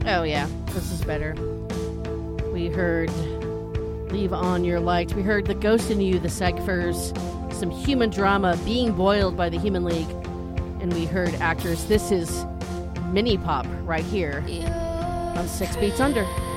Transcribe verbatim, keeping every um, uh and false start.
Oh, yeah. This is better. We heard Leave On Your Light. We heard The Ghost in You, The Cyphers, some human drama, Being Boiled by the Human League. And we heard Actors. This is Mini Pop right here on Six Beats Under.